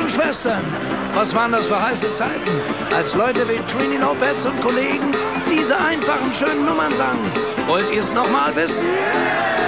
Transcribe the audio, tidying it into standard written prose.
Schwestern, was waren das für heiße Zeiten, als Leute wie Trini Lopez und Kollegen diese einfachen, schönen Nummern sangen. Wollt ihr es noch mal wissen?